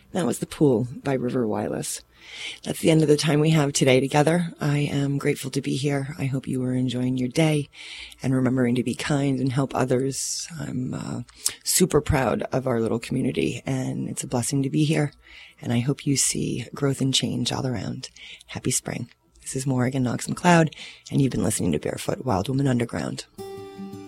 That was The Pool by River Wireless. That's the end of the time we have today together. I am grateful to be here. I hope you are enjoying your day and remembering to be kind and help others. I'm super proud of our little community, and it's a blessing to be here. And I hope you see growth and change all around. Happy spring. This is Morrigan Knox McLeod, and you've been listening to Barefoot Wild Woman Underground.